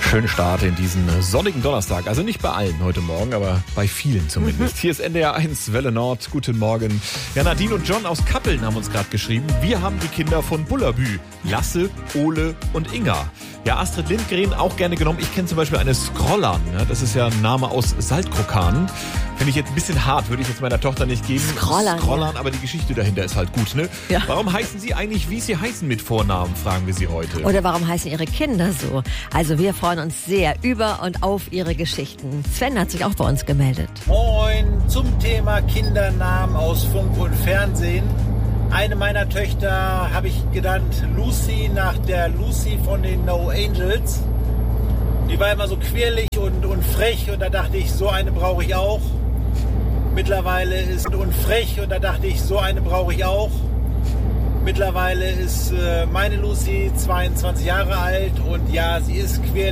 Schönen Start in diesen sonnigen Donnerstag. Also nicht bei allen heute Morgen, aber bei vielen zumindest. Hier ist NDR 1, Welle Nord. Guten Morgen. Ja, Nadine und John aus Kappeln haben uns gerade geschrieben. Wir haben die Kinder von Bullabü. Lasse, Ole und Inga. Ja, Astrid Lindgren auch gerne genommen. Ich kenne zum Beispiel eine Scrollan. Ne? Das ist ja ein Name aus Saltkrokan. Finde ich jetzt ein bisschen hart, würde ich jetzt meiner Tochter nicht geben. Scrollan, ja. Aber die Geschichte dahinter ist halt gut, ne? Ja. Warum heißen Sie eigentlich, wie Sie heißen mit Vornamen, fragen wir Sie heute. Oder warum heißen Ihre Kinder so? Also wir freuen uns sehr über und auf Ihre Geschichten. Sven hat sich auch bei uns gemeldet. Moin, zum Thema Kindernamen aus Funk und Fernsehen. Eine meiner Töchter habe ich genannt Lucy, nach der Lucy von den No Angels. Die war immer so quirlig und frech und da dachte ich, so eine brauche ich auch. Mittlerweile ist meine Lucy 22 Jahre alt und ja, sie ist quirlig.